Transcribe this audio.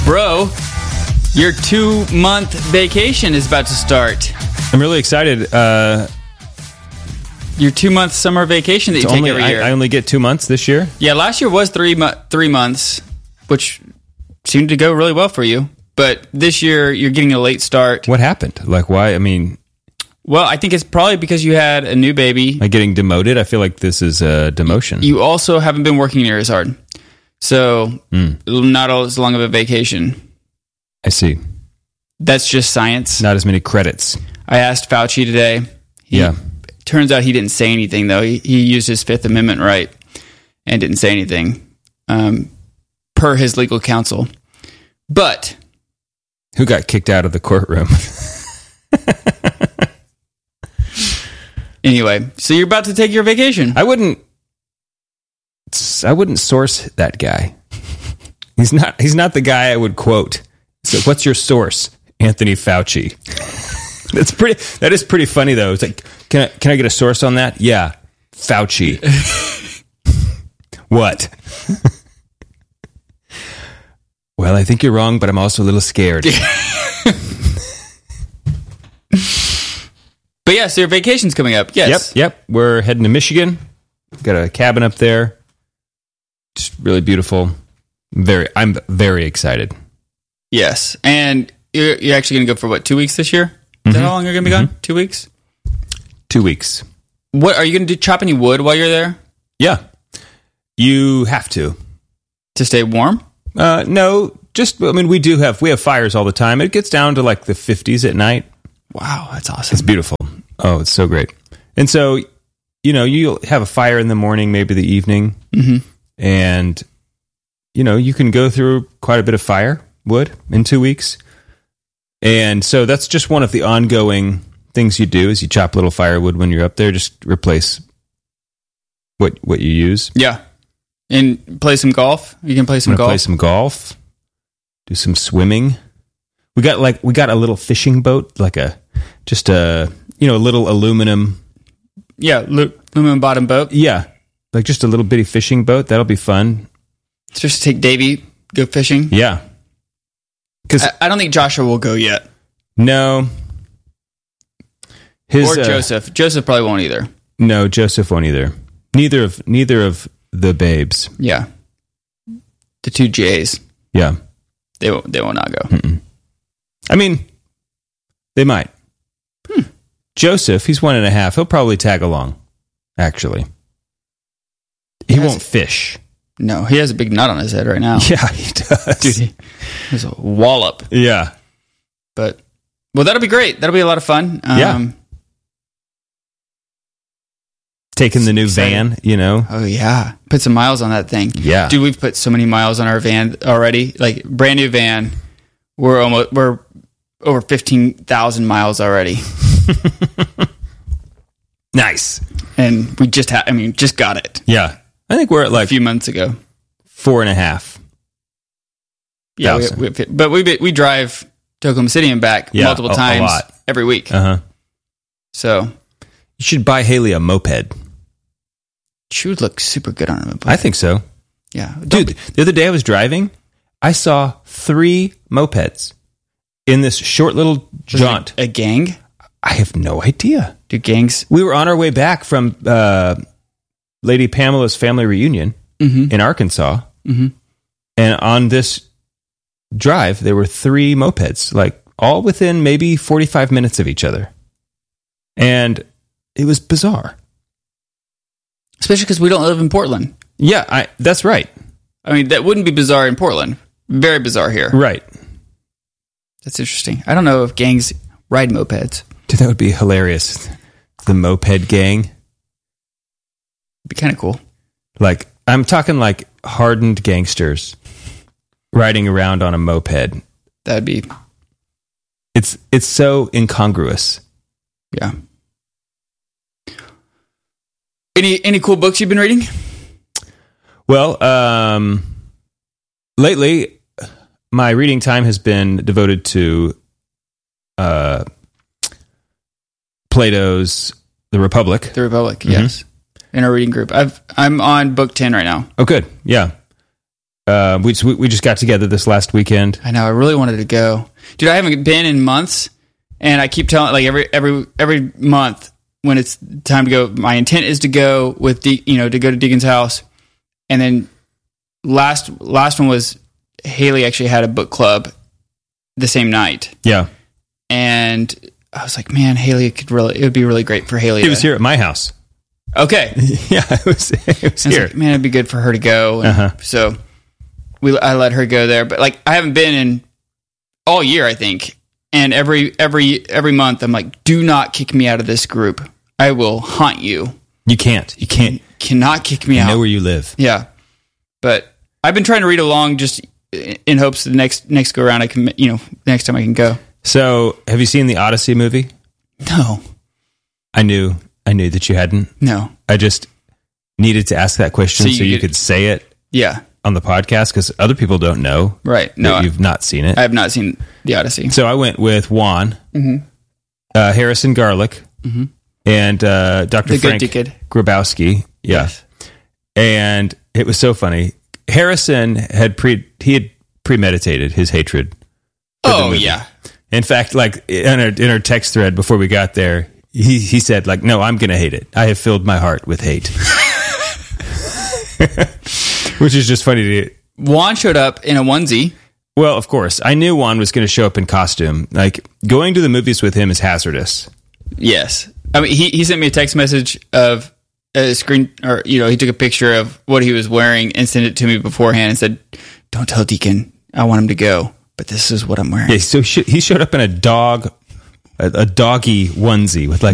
Bro, your 2-month vacation is about to start. I'm really excited. Your 2-month summer vacation that you take every year. I only get 2 months this year. Yeah, last year was 3 months, which seemed to go really well for you. But this year, you're getting a late start. What happened? Like, why? I mean... Well, I think it's probably because you had a new baby. Am I getting demoted? I feel like this is a demotion. You also haven't been working near as hard. So, not as long of a vacation. I see. That's just science. Not as many credits. I asked Fauci today. Turns out he didn't say anything, though. He used his Fifth Amendment right and didn't say anything, per his legal counsel. But... Who got kicked out of the courtroom? Anyway, so you're about to take your vacation. I wouldn't source that guy. He's not the guy I would quote. So what's your source? Anthony Fauci. That is pretty funny though. It's like, can I get a source on that? Yeah. Fauci. What? Well, I think you're wrong, but I'm also a little scared. But yeah, so your vacation's coming up. Yes. Yep. We're heading to Michigan. We've got a cabin up there. Just really beautiful. I'm very excited. Yes. And you're actually going to go for what, 2 weeks this year? Is that how long you're going to be gone? 2 weeks? 2 weeks. What are you going to chop any wood while you're there? Yeah. You have to. To stay warm? No, we have fires all the time. It gets down to like the 50s at night. Wow, that's awesome. It's beautiful. Oh, it's so great. And so, you'll have a fire in the morning, maybe the evening. Mm-hmm. And, you can go through quite a bit of firewood in 2 weeks. And so that's just one of the ongoing things you do is you chop little firewood when you're up there. Just replace what you use. Yeah. And play some golf. You can play some golf. Play some golf. Do some swimming. We got a little fishing boat, like a little aluminum. Yeah, aluminum bottom boat. Yeah, like just a little bitty fishing boat. That'll be fun. Just take Davey, go fishing. Yeah, because I don't think Joshua will go yet. No, or Joseph. Joseph probably won't either. No, Joseph won't either. Neither of the babes. Yeah, the two J's. Yeah, they will not go. Mm-mm. I mean, they might. Joseph, he's 1.5. He'll probably tag along, actually. He won't fish. No, he has a big knot on his head right now. Yeah, he does. Dude, he's a wallop. Yeah. Well, that'll be great. That'll be a lot of fun. Yeah. Taking the new van, Oh, yeah. Put some miles on that thing. Yeah. Dude, we've put so many miles on our van already. Like, brand new van. We're over 15,000 miles already. Nice. And we just got it. Yeah. I think we're at a few months ago. 4.5. Yeah, but we drive to Oklahoma City and back multiple times every week. Uh-huh. So you should buy Haley a moped. She would look super good on a moped. I think so. Yeah. Dude, the other day I was driving, I saw 3 mopeds in this short little jaunt. A gang? I have no idea. Do gangs? We were on our way back from Lady Pamela's family reunion in Arkansas. Mm-hmm. And on this drive, there were 3 mopeds, like all within maybe 45 minutes of each other. And it was bizarre. Especially because we don't live in Portland. Yeah, that's right. I mean, that wouldn't be bizarre in Portland. Very bizarre here. Right. That's interesting. I don't know if gangs ride mopeds. Dude, that would be hilarious. The moped gang. Be kind of cool. Like, I'm talking like hardened gangsters riding around on a moped. That'd be... It's so incongruous. Yeah. Any cool books you've been reading? Well, lately, my reading time has been devoted to Plato's The Republic. The Republic, yes. In our reading group. I'm on book 10 right now. Oh, good. Yeah. We just got together this last weekend. I know. I really wanted to go, dude. I haven't been in months, and I keep telling like every month when it's time to go. My intent is to go with to go to Deacon's house, and then last one was Haley actually had a book club the same night. Yeah, and I was like, man, Haley it would be really great for Haley. It was here at my house. Okay, yeah, it was here. Like, man, it'd be good for her to go. And so I let her go there, but like I haven't been in all year, I think. And every month, I'm like, do not kick me out of this group. I will haunt you. You can't. Cannot kick me out. I know where you live. Yeah, but I've been trying to read along just in hopes the next go around I can next time I can go. So, have you seen the Odyssey movie? No. I knew that you hadn't. No. I just needed to ask that question so you could say it. Yeah. On the podcast because other people don't know. Right. No, you've not seen it. I have not seen the Odyssey. So I went with Juan, Harrison Garlick, and Dr. Frank Grabowski. Yeah. Yes. And it was so funny. Harrison had premeditated his hatred. Oh yeah. In fact, like in our text thread before we got there, he said like, "No, I'm going to hate it. I have filled my heart with hate." Which is just funny to... Juan showed up in a onesie. Well, of course. I knew Juan was going to show up in costume. Like, going to the movies with him is hazardous. Yes. I mean, he sent me a text message of a screen, or, he took a picture of what he was wearing and sent it to me beforehand and said, "Don't tell Deacon I want him to go, but this is what I'm wearing." Yeah, so he showed up in a doggy onesie with like